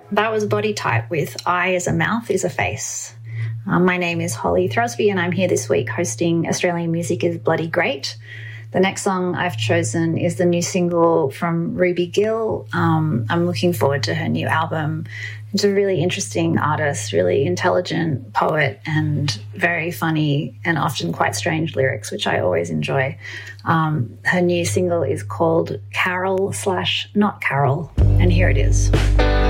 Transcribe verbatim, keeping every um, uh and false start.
That was Body Type with I as a Mouth is a Face. Um, my name is Holly Throsby and I'm here this week hosting Australian Music is Bloody Great. The next song I've chosen is the new single from Ruby Gill. Um, I'm looking forward to her new album. She's a really interesting artist, really intelligent poet and very funny and often quite strange lyrics, which I always enjoy. Um, her new single is called Carol slash Not Carol, and here it is.